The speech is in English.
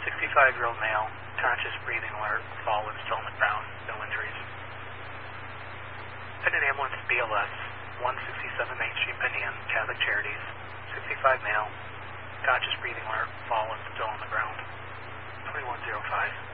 65-year-old male, conscious breathing alert, fallen, still on the ground, no injuries. Pendant ambulance BLS, 167 Main Street, Penn, Catholic Charities, 65 male, conscious breathing alert, fallen, still on the ground, 2105.